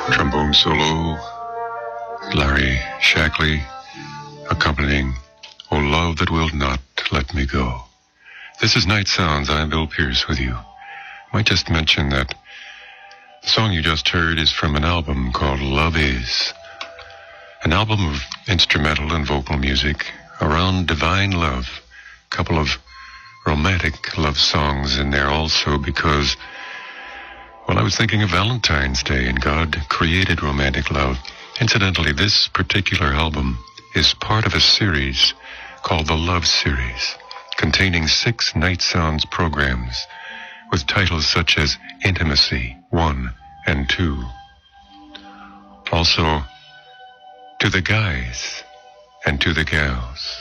Trombone solo, Larry Shackley, accompanying "O Love That Will Not Let Me Go." This is Night Sounds. I'm Bill Pierce with you. Might just mention that the song you just heard is from an album called Love Is, an album of instrumental and vocal music around divine love. A couple of romantic love songs in there also because, well, I was thinking of Valentine's Day and God created romantic love. Incidentally, this particular album is part of a series called the Love Series, containing 6 Night Sounds programs with titles such as Intimacy 1 and 2. Also, To the Guys and To the Gals.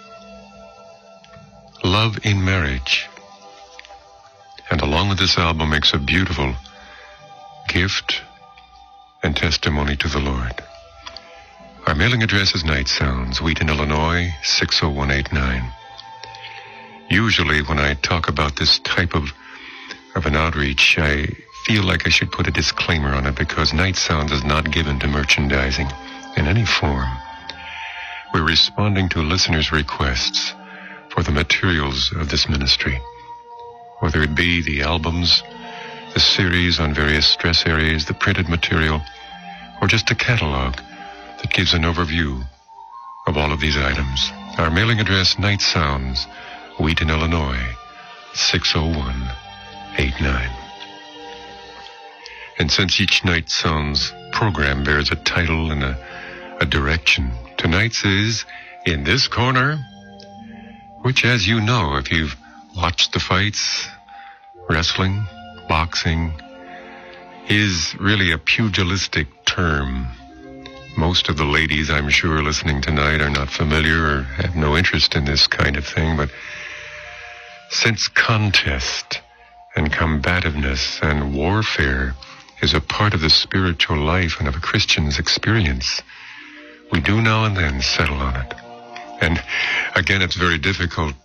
Love in Marriage. And along with this album makes a beautiful gift and testimony to the Lord. Our mailing address is Night Sounds, Wheaton, Illinois, 60189. Usually when I talk about this type of an outreach, I feel like I should put a disclaimer on it because Night Sounds is not given to merchandising in any form. We're responding to listeners' requests for the materials of this ministry, whether it be the albums, the series on various stress areas, the printed material, or just a catalog that gives an overview of all of these items. Our mailing address, Night Sounds, Wheaton, Illinois, 60189. And since each Night Sounds program bears a title and a direction, tonight's is In This Corner, which, as you know, if you've watched the fights, wrestling, boxing, is really a pugilistic term. Most of the ladies, I'm sure, listening tonight are not familiar or have no interest in this kind of thing, but since contest and combativeness and warfare is a part of the spiritual life and of a Christian's experience, we do now and then settle on it. And again, it's very difficult